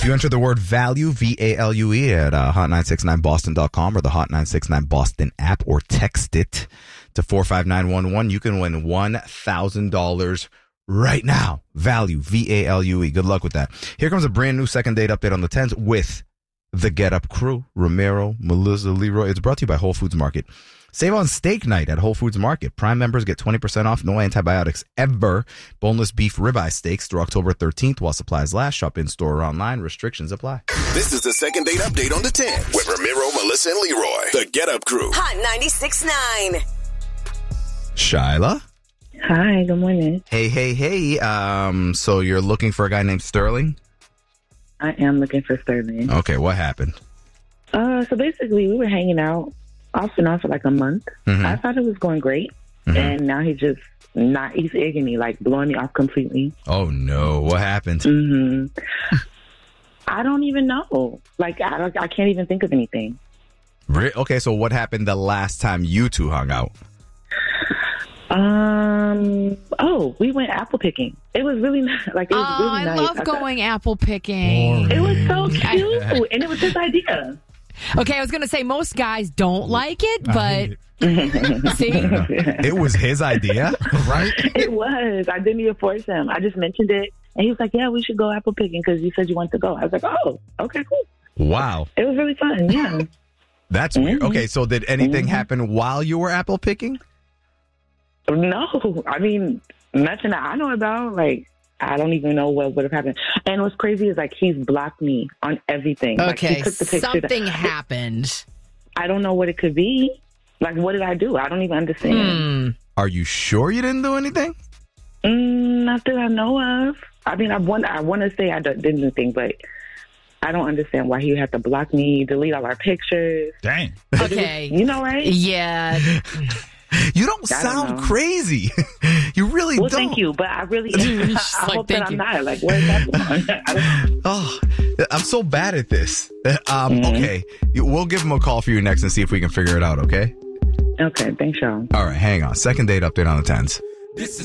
If you enter the word value, VALUE, at hot969boston.com or the Hot 969 Boston app, or text it to 45911, you can win $1,000 right now. Value, VALUE. Good luck with that. Here comes a brand new second date update on the 10s with the Get Up crew. Ramiro, Melissa, Leroy. It's brought to you by Whole Foods Market. Save on steak night at Whole Foods Market. Prime members get 20% off. No antibiotics ever. Boneless beef ribeye steaks through October 13th while supplies last. Shop in store or online. Restrictions apply. This is the second date update on the 10 with Ramiro, Melissa, and Leroy. The Get Up crew. Hot 96.9. Shyla? Hi, good morning. Hey. So you're looking for a guy named Sterling? I am looking for Sterling. Okay, what happened? So basically, we were hanging out off and on for like a month. Mm-hmm. I thought it was going great. Mm-hmm. And now he's egging me, like blowing me off completely. Oh, no. What happened? Mm-hmm. I don't even know. Like, I can't even think of anything. Okay, so what happened the last time you two hung out? We went apple picking. It was really nice. Really nice. I love going apple picking. It was so cute, and it was his idea. Okay, I was going to say most guys don't like it, but see? It was his idea, right? It was. I didn't even force him. I just mentioned it, and he was like, yeah, we should go apple picking because you said you want to go. I was like, oh, okay, cool. Wow. It was really fun, yeah. That's weird. Okay, so did anything happen while you were apple picking? No. I mean, nothing that I know about. Like, I don't even know what would have happened. And what's crazy is, like, he's blocked me on everything. Okay, like, he took the picture something happened. I don't know what it could be. Like, what did I do? I don't even understand. Are you sure you didn't do anything? Not that I know of. I mean, I want to say I didn't do anything, but I don't understand why he had to block me, delete all our pictures. Dang. Okay. You know, right? Yeah. You don't sound crazy. You really don't. Well, thank you, but I really I hope that I'm not. Like, where's that going? I'm so bad at this. Okay, we'll give him a call for you next and see if we can figure it out, okay? Okay, thanks, y'all. All right, hang on. Second date update on the 10s.